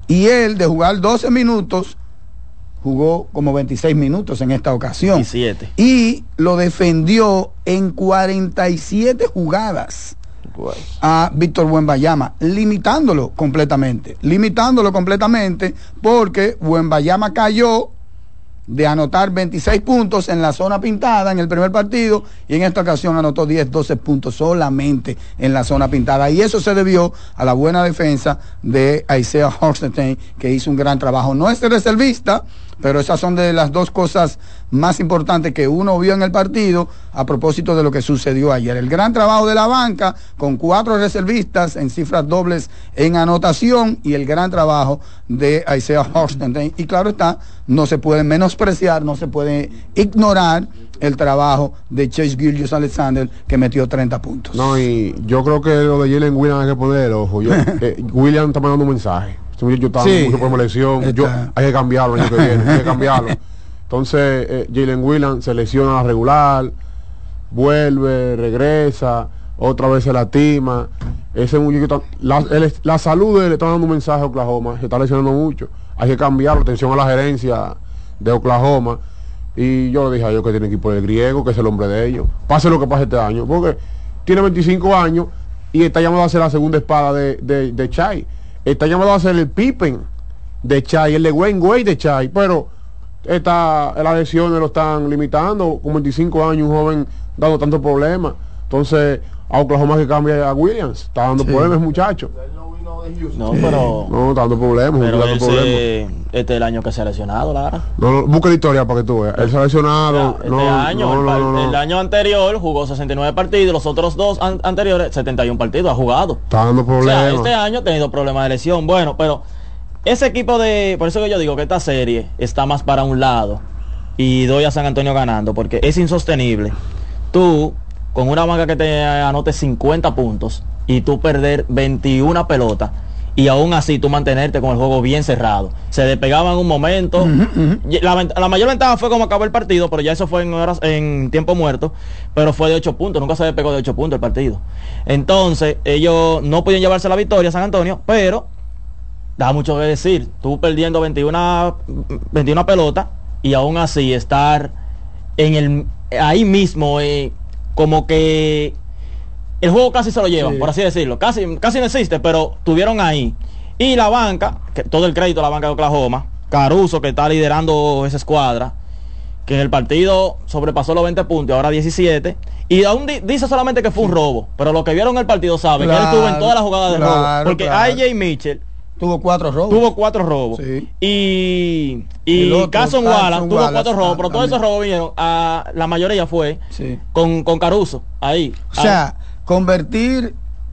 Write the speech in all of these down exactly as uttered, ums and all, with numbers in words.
Y él, de jugar doce minutos, jugó como veintiséis minutos en esta ocasión. veintisiete. Y lo defendió en cuarenta y siete jugadas a Víctor Wembanyama, limitándolo completamente. Limitándolo completamente porque Wembanyama cayó de anotar veintiséis puntos en la zona pintada en el primer partido, y en esta ocasión anotó diez, doce puntos solamente en la zona pintada, y eso se debió a la buena defensa de Isaiah Hartenstein, que hizo un gran trabajo. No es reservista, pero esas son de las dos cosas más importantes que uno vio en el partido a propósito de lo que sucedió ayer. El gran trabajo de la banca con cuatro reservistas en cifras dobles en anotación, y el gran trabajo de Isaiah Hartenstein. Y claro está, no se puede menospreciar, no se puede ignorar el trabajo de Chase Gilgeous-Alexander, que metió treinta puntos. No, y yo creo que lo de Jalen Williams hay que poner el ojo. Yo, eh, Williams está mandando un mensaje. Yo estaba sí, mucho por mi lesión. Yo, hay que cambiarlo el año que viene, hay que cambiarlo. Entonces, eh, Jalen Williams se lesiona a la regular, vuelve, regresa, otra vez se lastima. Ese muchacho, la, el, la salud de él le está dando un mensaje a Oklahoma, se está lesionando mucho. Hay que cambiarlo, atención a la gerencia de Oklahoma. Y yo le dije a ellos que tienen que ir por el griego, que es el hombre de ellos. Pase lo que pase este año, porque tiene veinticinco años y está llamado a ser la segunda espada de, de, de Chai. Está llamado a ser el Pippen de Chai, el de Wayne Wade de Chai, pero esta, las lesiones lo están limitando. Con veinticinco años, un joven dando tantos problemas. Entonces, a Oklahoma que cambia a Williams. Está dando sí. problemas, muchacho. No, pero... No, está dando problemas. Pero dando ese, problemas. Este es el año que se ha lesionado, Lara. No, no, busca la historia para que tú veas. Él se ha lesionado. Este no, año, no, el, no, no, no. el año anterior jugó sesenta y nueve partidos, los otros dos an anteriores, setenta y uno partidos ha jugado. Está dando problemas. O sea, este año ha tenido problemas de lesión. Bueno, pero ese equipo de... Por eso que yo digo que esta serie está más para un lado y doy a San Antonio ganando, porque es insostenible. Tú, con una banca que te anote cincuenta puntos y tú perder veintiuna pelotas, y aún así tú mantenerte con el juego bien cerrado. Se despegaban en un momento. Uh-huh, uh-huh. la, la mayor ventaja fue como acabó el partido, pero ya eso fue en horas, en tiempo muerto, pero fue de ocho puntos, nunca se despegó de ocho puntos el partido. Entonces, ellos no podían llevarse la victoria, San Antonio, pero da mucho que decir. Tú perdiendo veintiuna, veintiuna pelotas y aún así estar en el ahí mismo, eh, como que el juego casi se lo llevan, sí. por así decirlo. Casi, casi no existe, pero tuvieron ahí. Y la banca, que todo el crédito a la banca de Oklahoma, Caruso, que está liderando esa escuadra, que en el partido sobrepasó los veinte puntos y ahora diecisiete. Y aún di dice solamente que fue un robo, pero los que vieron el partido saben claro, que él estuvo en todas las jugadas de claro, robo. Porque claro. A J Mitchell tuvo cuatro robos. Tuvo cuatro robos. Sí. Y, y Carson Wallace tuvo cuatro robos, pero todos esos robos vinieron, a, la mayoría fue sí. con, con Caruso, ahí. O sea, convertir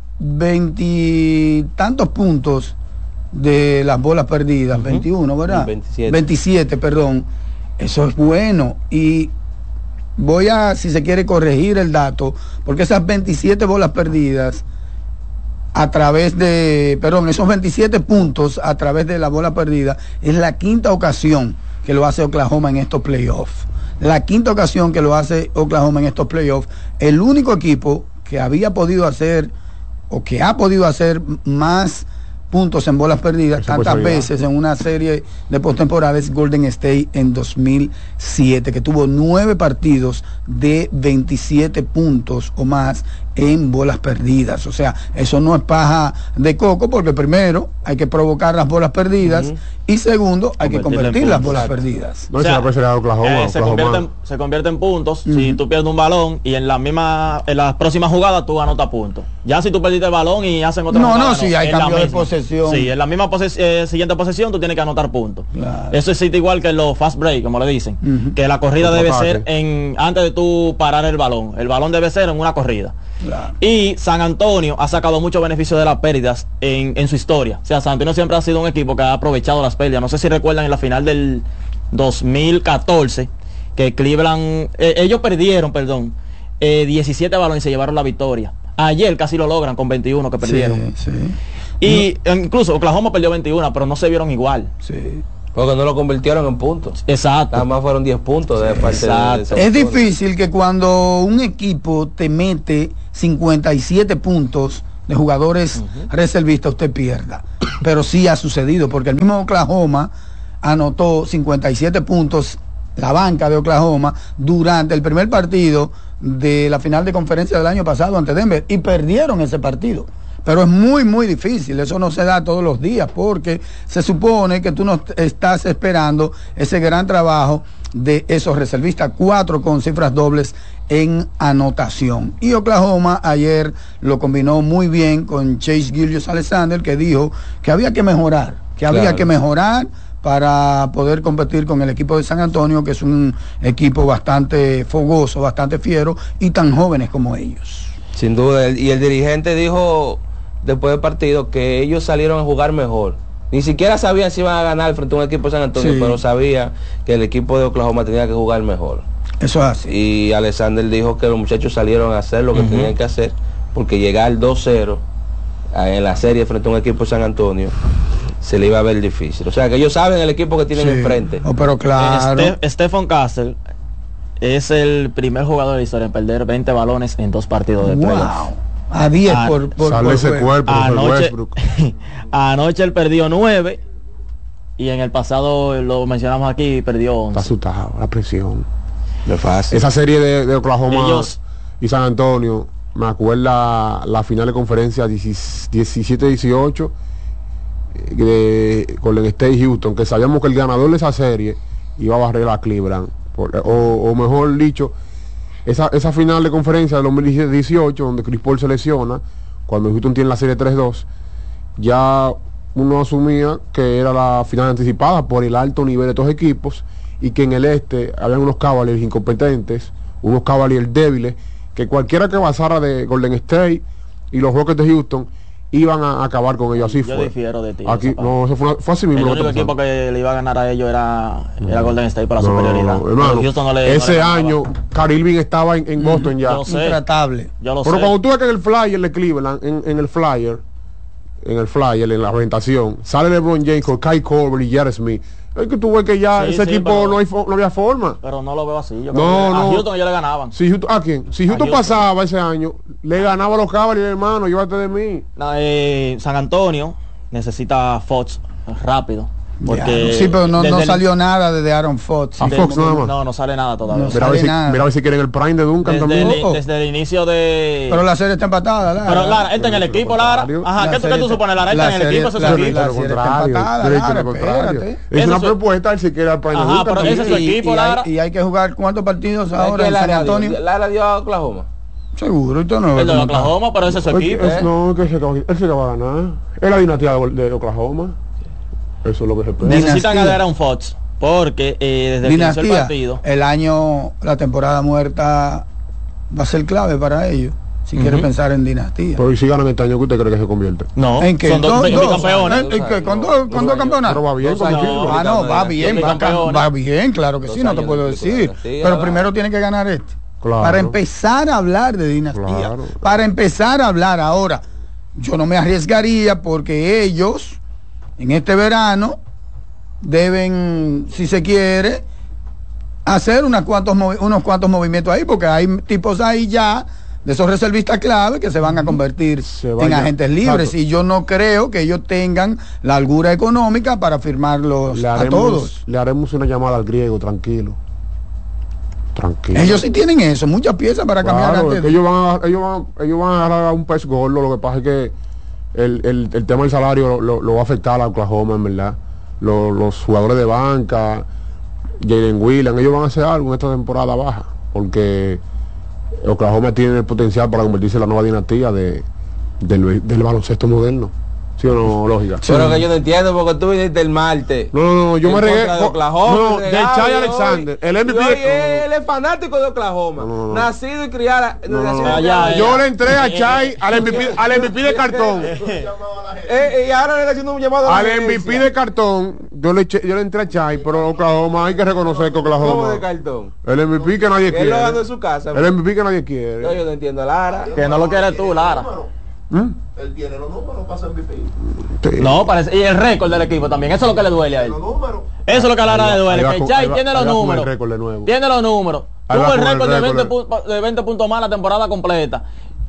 veintitantos puntos de las bolas perdidas, uh-huh. veintiuno, ¿verdad? veintisiete. veintisiete, perdón. Eso es bueno. Y voy a, si se quiere, corregir el dato, porque esas veintisiete bolas perdidas a través de, perdón, esos veintisiete puntos a través de la bola perdida es la quinta ocasión que lo hace Oklahoma en estos playoffs. La quinta ocasión que lo hace Oklahoma en estos playoffs. El único equipo que había podido hacer o que ha podido hacer más puntos en bolas perdidas tantas veces en una serie de postemporada es Golden State en dos mil siete, que tuvo nueve partidos de veintisiete puntos o más en bolas perdidas. O sea, eso no es paja de coco, porque primero hay que provocar las bolas perdidas uh-huh. y segundo hay que convertir las bolas perdidas. No, o sea, se, Oklahoma, eh, se, convierte en, se convierte en puntos uh-huh. si tú pierdes un balón y en la misma en la próxima jugada tú anotas puntos. Ya si tú perdiste el balón y hacen otra no, jugada, no, si no, hay cambio de posesión. Sí, en la misma poses eh, siguiente posesión tú tienes que anotar puntos. Claro. Eso existe igual que en los fast break, como le dicen, uh-huh. que la corrida Otro debe ataque. ser en antes de tú parar el balón. El balón debe ser en una corrida. Claro. Y San Antonio ha sacado mucho beneficio de las pérdidas en, en su historia. O sea, San Antonio siempre ha sido un equipo que ha aprovechado las pérdidas. No sé si recuerdan en la final del dos mil catorce que Cleveland, eh, ellos perdieron, perdón, eh, diecisiete balones y se llevaron la victoria. Ayer casi lo logran con veintiuno que perdieron. Sí, sí. Y no. incluso Oklahoma perdió veintiuno, pero no se vieron igual. Sí. Porque no lo convirtieron en puntos. Exacto. Nada más fueron diez puntos de sí, parte exacto. de, Es difícil que cuando un equipo te mete cincuenta y siete puntos de jugadores uh-huh. reservistas, usted pierda. Pero sí ha sucedido, porque el mismo Oklahoma anotó cincuenta y siete puntos, la banca de Oklahoma, durante el primer partido de la final de conferencia del año pasado ante Denver, y perdieron ese partido. Pero es muy, muy difícil, eso no se da todos los días, porque se supone que tú no estás esperando ese gran trabajo de esos reservistas, cuatro con cifras dobles en anotación. Y Oklahoma ayer lo combinó muy bien con Chase Gilgeous-Alexander, que dijo que había que mejorar, que había claro. que mejorar para poder competir con el equipo de San Antonio, que es un equipo bastante fogoso, bastante fiero, y tan jóvenes como ellos. Sin duda, y el dirigente dijo después del partido que ellos salieron a jugar mejor. Ni siquiera sabían si iban a ganar frente a un equipo de San Antonio, sí. pero sabía que el equipo de Oklahoma tenía que jugar mejor. Eso es así. Y Alexander dijo que los muchachos salieron a hacer lo que uh-huh. tenían que hacer, porque llegar dos cero en la serie frente a un equipo de San Antonio se le iba a ver difícil. O sea, que ellos saben el equipo que tienen sí. enfrente. Oh, pero claro. Ste- Stephen Castle es el primer jugador de la historia en perder veinte balones en dos partidos de wow. playoff. A diez An- por, por, sale por ese cuerpo. Anoche, anoche él perdió nueve y en el pasado, lo mencionamos aquí, perdió once. Está asustado, la presión. No es fácil. Esa serie de, de Oklahoma Ellos, y San Antonio, me acuerdo la final de conferencia diecisiete dieciocho de Golden State Houston, que sabíamos que el ganador de esa serie iba a barrer a Cleveland, por, o, o mejor dicho, esa, esa final de conferencia del dos mil dieciocho, donde Chris Paul se lesiona, cuando Houston tiene la serie tres dos, ya uno asumía que era la final anticipada por el alto nivel de estos equipos, y que en el este habían unos Cavaliers incompetentes, unos Cavaliers débiles, que cualquiera que pasara de Golden State y los Rockets de Houston iban a acabar con ellos. Así yo fue. difiero de ti. Aquí, no, eso fue, una, fue así mismo. El único equipo que le iba a ganar a ellos era, era Golden State por la no, superioridad. No, hermano, Houston no le, ese no le año Kyrie Irving estaba en, en Boston mm, ya. Yo sé, intratable. Yo lo Pero sé. cuando tú ves que en el flyer de Cleveland, en, en el flyer, en el flyer, en la presentación, sale LeBron James con Kai Korver y Jared Smith. Es que tú ves que ya sí, ese sí, equipo pero, no, hay, no había forma. Pero no lo veo así. Yo no, que no. A Houston ya le ganaban. Si Houston, ¿a quién? Si Houston, Houston pasaba ese año, le ganaba a los Cavaliers, hermano, llévate de mí. No, eh, San Antonio necesita Fox rápido. Porque yeah, sí, pero no, no salió el, nada desde Aaron Fox. A sí, Fox nada más. No, no sale nada todavía. No mira, a ver si, mira a ver si quieren el prime de Duncan desde también. El, oh. Desde el inicio de... Pero la serie está empatada, Lara. Pero Lara, él está en el equipo, Lara. Ajá, ¿qué, ¿qué tú supones, Lara? Él está en el equipo, ese es su equipo. La serie está empatada, Lara, espérate. Es una propuesta, él si quiere el prime de Duncan. Pero ese es su equipo, Lara. Y hay que jugar cuántos partidos ahora en San Antonio. Lara dio a Oklahoma. Seguro, esto no el de Oklahoma, pero ese es su equipo. No, que él se va a ganar. Es la dinastía de Oklahoma. Eso es lo que se espera. Necesitan ganar a un Fox porque eh, desde dinastía, el inicio del partido el año, la temporada muerta va a ser clave para ellos si uh-huh. quiere pensar en dinastía. Pero si ganan este año, ¿qué usted cree que se convierte? No, ¿en qué? Son dos, dos, dos campeones. ¿En qué? ¿Con dos, con dos campeonatos? Pero va bien, no, no, ah, no, va bien, va, va bien, claro que sí, no te puedo decir. Pero primero tiene que ganar este. Claro. Para empezar a hablar de dinastía, claro. Para empezar a hablar ahora, yo no me arriesgaría porque ellos en este verano deben, si se quiere, hacer unas cuantos unos cuantos movimientos ahí, porque hay tipos ahí ya de esos reservistas clave que se van a convertir en agentes libres. Exacto. Y yo no creo que ellos tengan la holgura económica para firmarlos le haremos, a todos. Le haremos una llamada al griego, tranquilo. Tranquilo. Ellos sí tienen eso, muchas piezas para claro, cambiar antes de... ellos van a, ellos van, ellos van a agarrar un pez gordo. Lo que pasa es que el, el, el tema del salario lo, lo va a afectar a Oklahoma, en verdad. Los, los jugadores de banca, Jalen Williams, ellos van a hacer algo en esta temporada baja, porque Oklahoma tiene el potencial para convertirse en la nueva dinastía de, del, del baloncesto moderno. ¿Sí o no, lógica? Sí. Pero que yo no entiendo porque tú viniste el martes. No, no, no, yo me regué. De Oklahoma, no, de Chai Alexander. El M V P. Hoy él es fanático de Oklahoma. No, no, no. Nacido y criado. No, no, no. Allá, yo le entré a Chai al M V P, al M V P de cartón. eh, y ahora le está haciendo un llamado al M V P de cartón. Yo le, yo le entré a Chai, pero Oklahoma hay que reconocer que Oklahoma. ¿Cómo de cartón? El M V P que nadie quiere. Él lo dando en su casa. El M V P que nadie quiere. No, yo no entiendo, Lara. Que no lo quieres tú, Lara. ¿Mm? Él tiene los números para ser M V P. Sí. No, parece, y el récord del equipo también, eso es lo que le duele a él. Eso es lo que a Lara le duele, que Chai tiene los números. Tiene los números. Tuvo el récord de veinte puntos más la temporada completa.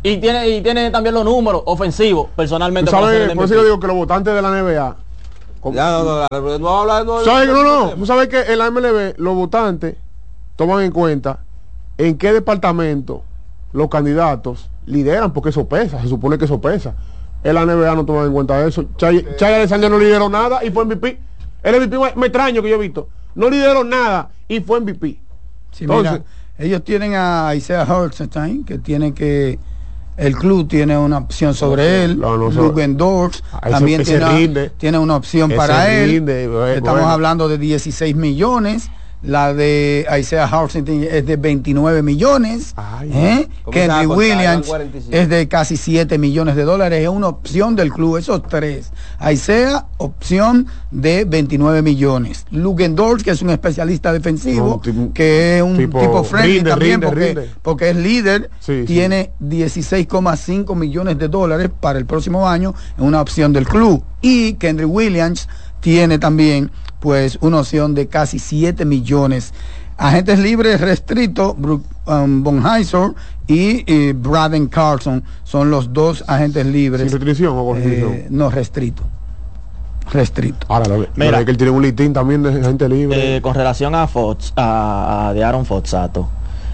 Y tiene, y tiene también los números ofensivos, personalmente. ¿Sabes? Por eso yo digo que los votantes de la N B A. Ya, no, no, no, no, hablando de, ¿sabes? No, no, tú sabes que en la M L B los votantes toman en cuenta en qué departamento los candidatos lideran, porque eso pesa, se supone que eso pesa. En la N B A no toman en cuenta eso. Chay, Chay Alexander no lideró nada y fue M V P. El M V P me extraño que yo he visto. No lideró nada y fue M V P. Sí, entonces, mira, ellos tienen a Isaiah Hartenstein, que tiene que el club tiene una opción sobre él. No, no, Lugendorf también ese, tiene, ese rinde, tiene una opción para él. Rinde, bueno, estamos bueno. hablando de dieciséis millones. La de Isaiah Hartenstein es de veintinueve millones. ¿eh? Kenry Williams es de casi siete millones de dólares. Es una opción del club, esos tres. Isaiah, opción de veintinueve millones. Lugendorf, que es un especialista defensivo, no, tipo, que es un tipo, tipo friendly rinde, también, rinde, porque, rinde. porque es líder, sí, tiene sí. dieciséis coma cinco millones de dólares para el próximo año. Es una opción del club. Y Kenry Williams tiene también pues una opción de casi siete millones. Agentes libres restritos, Brooke um, Bonheiser y eh, Braden Carlson son los dos agentes libres. ¿Sin restricción o con restricción? Eh, no, restrito. Restrito. Ahora, lo, mira, lo que él tiene un listín también de agente libre. Eh, con relación a Fox, a, a de Aaron Foxato,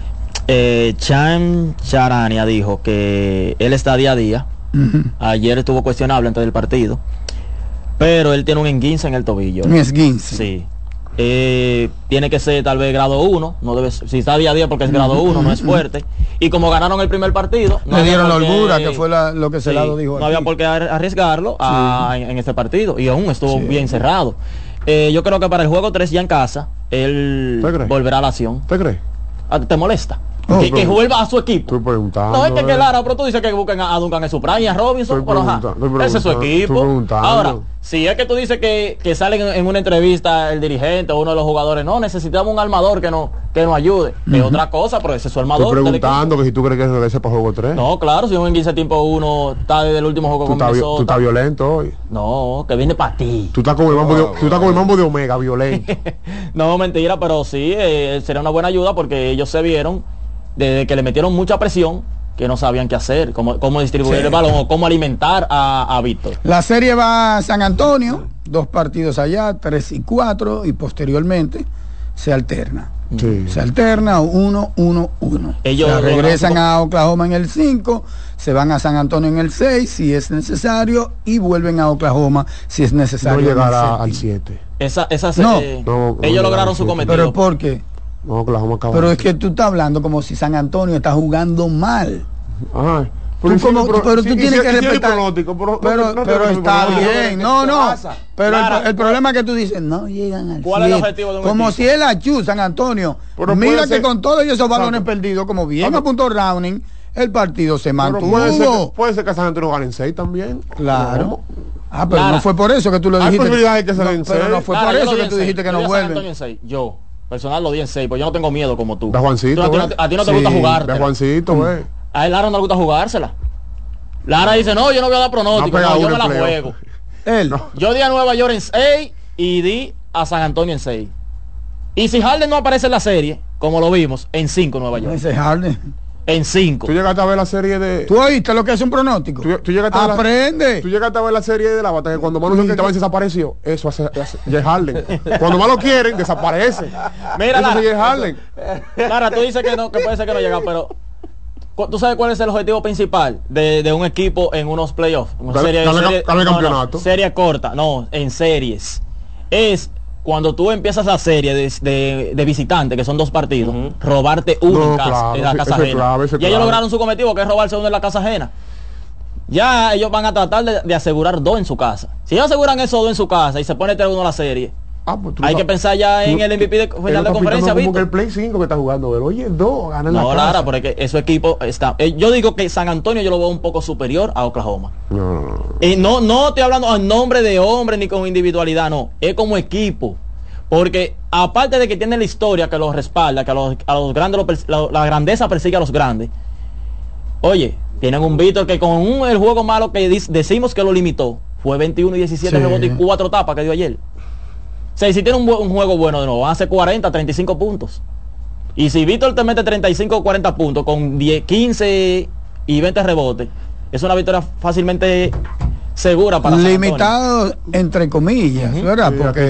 eh, Chan Charania dijo que él está día a día. Uh-huh. Ayer estuvo cuestionable antes del partido, pero él tiene un esguince en el tobillo. Un esguince. Sí. Eh, tiene que ser tal vez grado uno, no debe ser, si está día a día porque es grado uno, no es fuerte. Y como ganaron el primer partido, no le dieron la holgura, que fue la, lo que se sí, dijo. No aquí. Había por qué arriesgarlo a, sí. en, en este partido. Y aún estuvo sí. bien cerrado. Eh, yo creo que para el juego tres ya en casa, él volverá a la acción. ¿Te crees? ¿Te molesta? Oh, que, que vuelva a su equipo. Estoy preguntando. No, es que, que Lara, pero tú dices que busquen a, a Duncan en su prime y a Robinson, pero ajá, ese es su equipo. Ahora, si es que tú dices que, que salen en, en una entrevista el dirigente o uno de los jugadores, no, necesitamos un armador que nos que nos ayude. Uh-huh. Es otra cosa, pero ese es su armador. Estoy preguntando que si tú crees que regrese para juego tres. No, claro, si un quince tiempo uno está desde el último juego tú con Minnesota. Tú estás violento hoy. No, que viene para ti. Tú estás como el mambo, oh, de, tú estás como el mambo de Omega, violento. No, mentira, pero sí, eh, sería una buena ayuda porque ellos se vieron desde que le metieron mucha presión que no sabían qué hacer, cómo, cómo distribuir sí. el balón o cómo alimentar a, a Víctor. La serie va a San Antonio, dos partidos allá, tres y cuatro, y posteriormente se alterna. Sí. Se alterna uno, uno, uno. Ellos o sea, regresan a Oklahoma en el cinco, se van a San Antonio en el seis si es necesario y vuelven a Oklahoma si es necesario. No llegará al siete. Esa, esa no. Eh, no, no ellos lograron su cometido. ¿Pero por qué? No, Oklahoma acaba. Pero es que tú estás hablando como si San Antonio está jugando mal. Ajá. Pero, tú, como, pero, pero tú si, tienes si, que si respetar. Pero, pero, pero, no pero está bien. No, no. Pero claro, el, el problema es que tú dices, no llegan al ¿cuál siete. Es el objetivo de un como equipo? Si el Achú, San Antonio. Pero mira que ser, con todos esos balones perdidos, como bien a punto Browning, el partido se mantuvo. Puede ser, que, puede ser que San Antonio gane en seis también. Claro. No. Ah, pero Lara. No fue por eso que tú lo dijiste. Hay posibilidades que se den no, pero no fue Lara, por eso que tú seis. dijiste que yo no vuelven. Yo. Personal lo di en seis, pues yo no tengo miedo como tú. De Juancito, tú a, ti no, a ti no te sí, gusta jugar. De Juancito, güey. A él Lara no le gusta jugársela. Lara dice, no, yo no voy a dar pronóstico, no, no, yo me la empleo. Juego. Él. No. Yo di a Nueva York en seis y di a San Antonio en seis. Y si Harden no aparece en la serie, como lo vimos, en cinco Nueva York. Ese Harden. En cinco. Tú llegaste a ver la serie de... ¿Tú oíste lo que es un pronóstico? Tú, tú llegaste Aprende. A la... Tú llegaste a ver la serie de la batalla que cuando más lo necesitaban desapareció. Eso hace, hace Jeff Harden. Cuando más lo quieren, desaparece. Mira, eso Lara, hace Jeff Harden. Lara, tú dices que no, que puede ser que no llega, pero... ¿Tú sabes cuál es el objetivo principal de, de un equipo en unos playoffs? Dale, serie, dale, serie, dale no, campeonato. No, serie corta, no, en series. Es... Cuando tú empiezas la serie de, de, de visitantes, que son dos partidos, uh-huh. robarte uno no, en, casa, claro, en la casa ese ajena. Clave, ya clave. ellos lograron su cometido, que es robarse uno en la casa ajena. Ya ellos van a tratar de, de asegurar dos en su casa. Si ellos aseguran esos dos en su casa y se pone tres uno a la serie, ah, pues hay que pensar ya en tú, el M V P de final de conferencia. Como que el Play cinco que está jugando, pero oye, dos, ganan la No, casa. Lara, porque ese equipo está... Eh, yo digo que San Antonio yo lo veo un poco superior a Oklahoma. No, y no, no estoy hablando en nombre de hombre ni con individualidad, no. Es como equipo. Porque aparte de que tiene la historia que los respalda, que a los, a los grandes, lo, la, la grandeza persigue a los grandes. Oye, tienen un Víctor que con un, el juego malo que dic, decimos que lo limitó, fue veintiuno y diecisiete sí. rebotes y cuatro tapas que dio ayer. O sea, y si tiene un, un juego bueno de nuevo, van a ser cuarenta, treinta y cinco puntos. Y si Víctor te mete treinta y cinco o cuarenta puntos con diez, quince y veinte rebotes, es una victoria fácilmente segura para San Antonio. Limitado entre comillas, Sí, ¿verdad? Porque